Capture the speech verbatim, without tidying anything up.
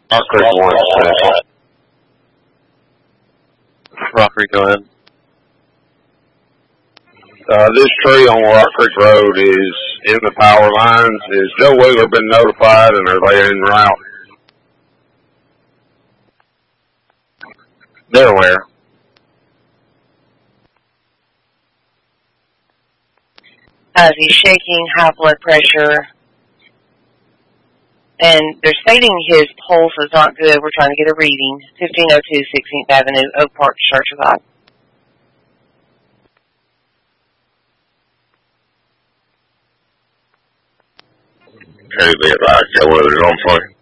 Rock Creek one. Rock Creek, go ahead. Uh, this tree on Rock Creek Road is in the power lines. Has Joe Wheeler been notified, and are they en route? They're aware. Uh, he's shaking, high blood pressure, and they're stating his pulse is not good. We're trying to get a reading. fifteen oh two sixteenth Avenue, Oak Park, Churchville. Okay, be advised, Joe Wheeler's on point.